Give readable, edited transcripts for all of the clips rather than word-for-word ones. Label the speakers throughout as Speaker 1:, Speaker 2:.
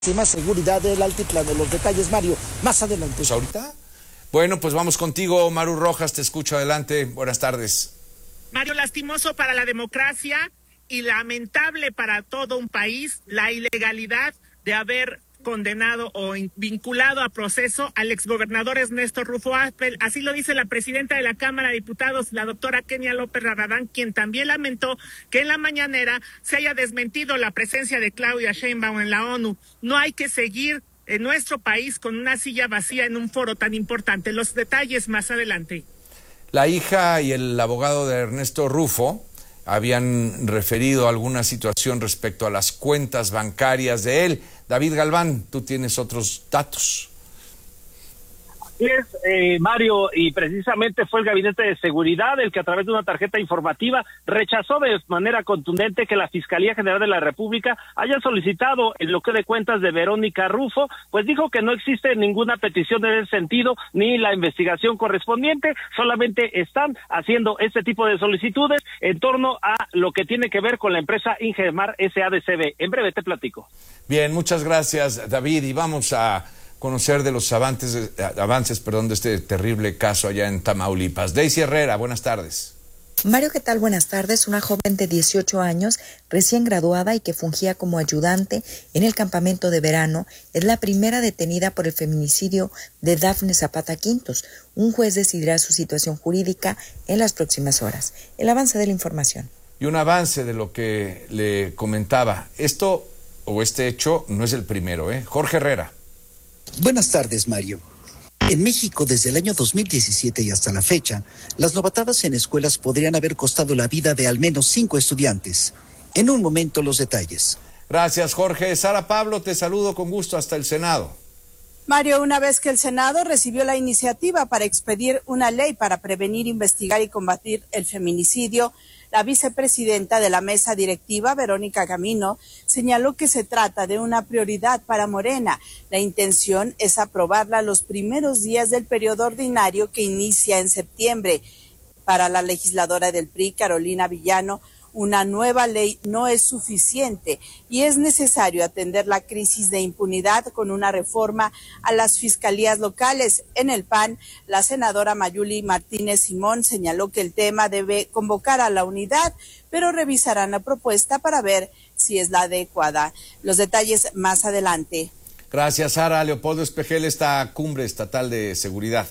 Speaker 1: Máxima seguridad del altiplano. Los detalles, Mario, más adelante.
Speaker 2: Pues ahorita. Bueno, pues vamos contigo, Maru Rojas, te escucho, adelante. Buenas tardes.
Speaker 3: Mario, lastimoso para la democracia y lamentable para todo un país la ilegalidad de haber condenado o vinculado a proceso al exgobernador Ernesto Rufo Aspel. Así lo dice la presidenta de la Cámara de Diputados, la doctora Kenia López Rabadán, quien también lamentó que en la mañanera se haya desmentido la presencia de Claudia Sheinbaum en la ONU. No hay que seguir en nuestro país con una silla vacía en un foro tan importante. Los detalles más adelante.
Speaker 2: La hija y el abogado de Ernesto Rufo habían referido alguna situación respecto a las cuentas bancarias de él. David Galván, tú tienes otros datos.
Speaker 4: Mario, y precisamente fue el Gabinete de Seguridad el que a través de una tarjeta informativa rechazó de manera contundente que la Fiscalía General de la República haya solicitado el bloqueo de cuentas de Verónica Rufo, pues dijo que no existe ninguna petición en ese sentido ni la investigación correspondiente, solamente están haciendo este tipo de solicitudes en torno a lo que tiene que ver con la empresa Ingemar SADCB. En breve te platico.
Speaker 2: Bien, muchas gracias, David, y vamos a conocer de los avances de este terrible caso allá en Tamaulipas. Daisy Herrera, buenas tardes.
Speaker 5: Mario, ¿qué tal? Buenas tardes. Una joven de 18 años, recién graduada y que fungía como ayudante en el campamento de verano, es la primera detenida por el feminicidio de Dafne Zapata Quintos. Un juez decidirá su situación jurídica en las próximas horas. El avance de la información.
Speaker 2: Y un avance de lo que le comentaba. Este hecho no es el primero, ¿eh? Jorge Herrera.
Speaker 6: Buenas tardes, Mario. En México, desde el año 2017 y hasta la fecha, las novatadas en escuelas podrían haber costado la vida de al menos 5 estudiantes. En un momento, los detalles.
Speaker 2: Gracias, Jorge. Sara Pablo, te saludo con gusto hasta el Senado.
Speaker 7: Mario, una vez que el Senado recibió la iniciativa para expedir una ley para prevenir, investigar y combatir el feminicidio, la vicepresidenta de la mesa directiva, Verónica Camino, señaló que se trata de una prioridad para Morena. La intención es aprobarla los primeros días del periodo ordinario que inicia en septiembre. Para la legisladora del PRI, Carolina Villano, una nueva ley no es suficiente y es necesario atender la crisis de impunidad con una reforma a las fiscalías locales. En el PAN, la senadora Mayuli Martínez Simón señaló que el tema debe convocar a la unidad, pero revisarán la propuesta para ver si es la adecuada. Los detalles más adelante.
Speaker 2: Gracias, Sara. Leopoldo Espejel, esta cumbre estatal de seguridad.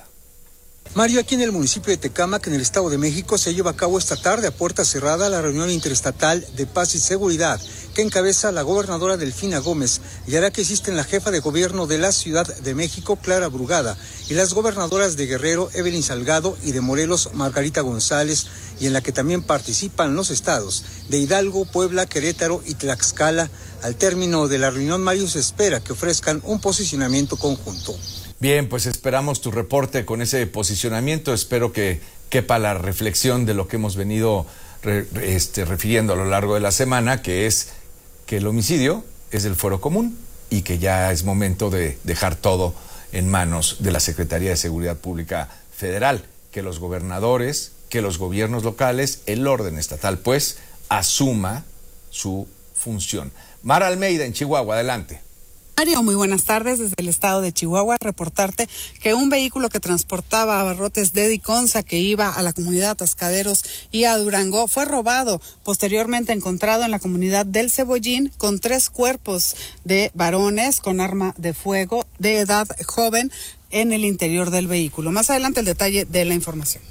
Speaker 8: Mario, aquí en el municipio de Tecámac, en el Estado de México, se lleva a cabo esta tarde a puerta cerrada la reunión interestatal de paz y seguridad que encabeza la gobernadora Delfina Gómez y hará que asisten la jefa de gobierno de la Ciudad de México, Clara Brugada, y las gobernadoras de Guerrero, Evelyn Salgado, y de Morelos, Margarita González, y en la que también participan los estados de Hidalgo, Puebla, Querétaro y Tlaxcala. Al término de la reunión, Mario, se espera que ofrezcan un posicionamiento conjunto.
Speaker 2: Bien, pues esperamos tu reporte con ese posicionamiento. Espero que quepa la reflexión de lo que hemos venido refiriendo a lo largo de la semana, que es que el homicidio es del fuero común y que ya es momento de dejar todo en manos de la Secretaría de Seguridad Pública Federal, que los gobernadores, que los gobiernos locales, el orden estatal, pues, asuma su función. Mara Almeida, en Chihuahua, adelante.
Speaker 9: Mario, muy buenas tardes. Desde el estado de Chihuahua, reportarte que un vehículo que transportaba abarrotes de Diconsa que iba a la comunidad Atascaderos y a Durango fue robado, posteriormente encontrado en la comunidad del Cebollín con 3 cuerpos de varones con arma de fuego de edad joven en el interior del vehículo. Más adelante el detalle de la información.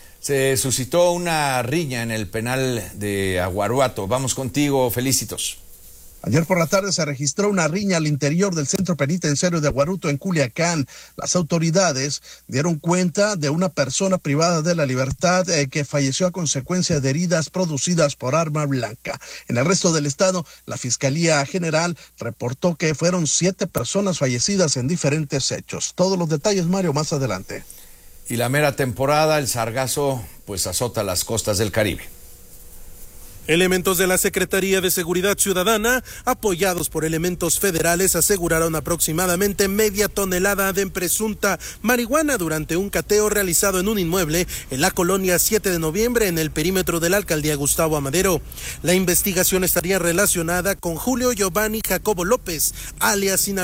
Speaker 2: Se suscitó una riña en el penal de Aguaruato. Vamos contigo, Felicitos.
Speaker 10: Ayer por la tarde se registró una riña al interior del centro penitenciario de Aguaruto en Culiacán. Las autoridades dieron cuenta de una persona privada de la libertad que falleció a consecuencia de heridas producidas por arma blanca. En el resto del estado, la Fiscalía General reportó que fueron 7 personas fallecidas en diferentes hechos. Todos los detalles, Mario, más adelante.
Speaker 2: Y la mera temporada, el sargazo, pues azota las costas del Caribe.
Speaker 11: Elementos de la Secretaría de Seguridad Ciudadana, apoyados por elementos federales, aseguraron aproximadamente media tonelada de presunta marihuana durante un cateo realizado en un inmueble en la colonia 7 de noviembre en el perímetro de la alcaldía Gustavo Amadero. La investigación estaría relacionada con Julio Giovanni Jacobo López, alias Sinaloa.